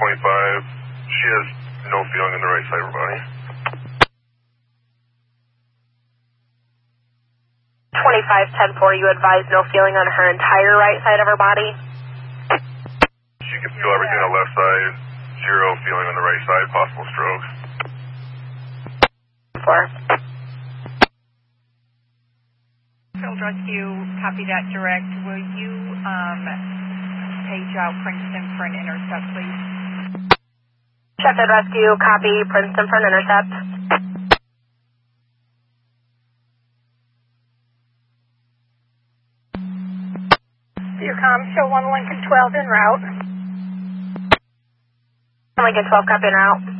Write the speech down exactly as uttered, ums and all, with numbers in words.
twenty-five. She has no feeling in the right side of her body. twenty-five ten four, you advise no feeling on her entire right side of her body? She can feel everything on the left side, zero feeling on the right side, possible stroke. Four. Field Rescue, copy that direct. Will you um, page out Princeton for an intercept, please? Sheffield Rescue, copy Princeton for an intercept. Your comm show one Lincoln twelve en route. Lincoln twelve, copy en route.